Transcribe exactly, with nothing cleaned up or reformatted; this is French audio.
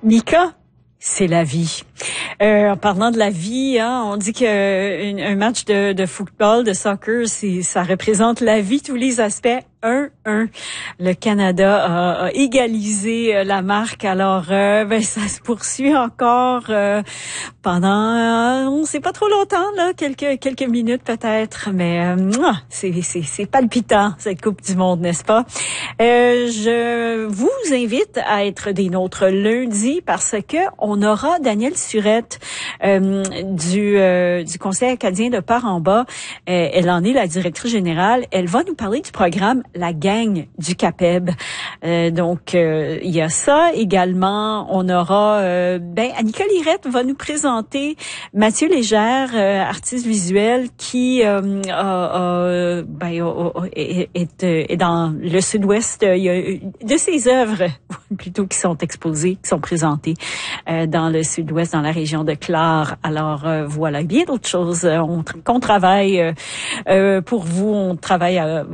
Nika, c'est la vie. Euh, en parlant de la vie, hein, on dit que un match de, de football, de soccer, c'est, ça représente la vie, tous les aspects. un un. Le Canada a, a égalisé la marque. Alors, euh, ben ça se poursuit encore euh, pendant, euh, on sait pas trop longtemps, là, quelques quelques minutes peut-être, mais euh, c'est c'est c'est palpitant cette Coupe du Monde, n'est-ce pas? Euh, je vous invite à être des nôtres lundi parce que on aura Danielle Surette euh, du euh, du Conseil acadien de Part-en-Bas. Euh, elle en est la directrice générale. Elle va nous parler du programme La Gang du Capeb. Euh, donc, euh, il y a ça. Également, on aura... Euh, ben, Annika Lirette va nous présenter Mathieu Légère, euh, artiste visuel, qui euh, a, a, ben, a, a, est, est, est dans le sud-ouest. Il y a de ses œuvres, plutôt, qui sont exposées, qui sont présentées euh, dans le sud-ouest, dans la région de Clare. Alors, euh, voilà, bien d'autres choses. On, qu'on travaille euh, euh, pour vous. On travaille... à